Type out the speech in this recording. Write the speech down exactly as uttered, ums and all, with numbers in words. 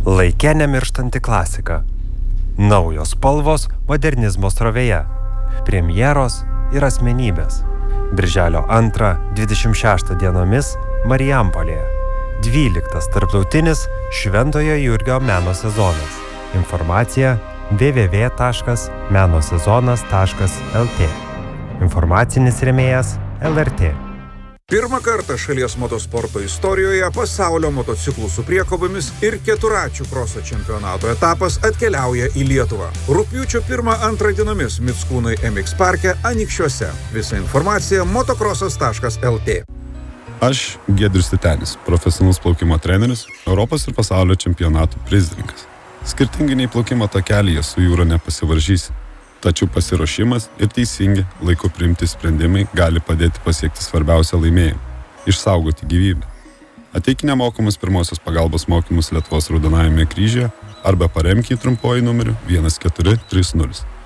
Laike nemirštanti klasika. Naujos spalvos modernizmo srovėje. Premjeros ir asmenybės. Birželio antrą dvidešimt šeštą dienomis Marijampolėje. dvyliktas tarptautinis Šventojo Jurgio meno sezonas. Informacija w w w taškas menosezonas taškas l t. Informacinis rėmėjas L R T. Pirmą kartą šalies motosporto istorijoje pasaulio motociklų su priekabomis ir keturačių kroso čempionato etapas atkeliauja į Lietuvą. Rugpjūčio pirmą antrą dienomis Mickūnai M X parke Anykščiuose. Visa informacija motokrosas taškas l t. Aš Giedrius Titenis, profesionalus plaukimo treneris, Europos ir pasaulio čempionatų prizininkas. Skirtingai nei plaukimo takelyje su jūra nepasivaržysi. Tačiau pasiruošimas ir teisingi laiku priimti sprendimai gali padėti pasiekti svarbiausią laimėjimą – išsaugoti gyvybę. Ateik nemokamus pirmosios pagalbos mokymus Lietuvos Raudonajame kryžiuje arba paremk jį trumpuoju numeriu vienas keturi trys nulis.